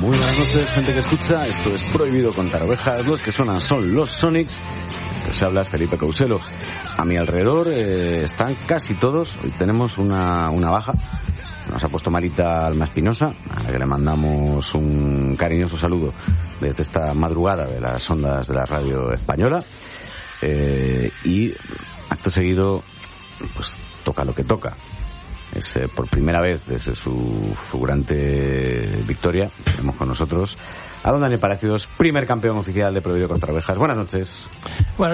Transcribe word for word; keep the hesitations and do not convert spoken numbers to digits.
Muy buenas noches, gente que escucha. Esto es Prohibido Contar Ovejas. Los que suenan son los Sonics. Se habla Felipe Couselo. A mi alrededor eh, están casi todos. Hoy tenemos una, una baja. Nos ha puesto malita Alma Espinosa, a la que le mandamos un cariñoso saludo desde esta madrugada de las ondas de la radio española. Eh, y acto seguido, pues toca lo que toca. Es eh, por primera vez desde su fulgurante victoria, tenemos con nosotros a don Daniel Palacios, primer campeón oficial de Prohibido Contar Ovejas. Buenas noches. Bueno,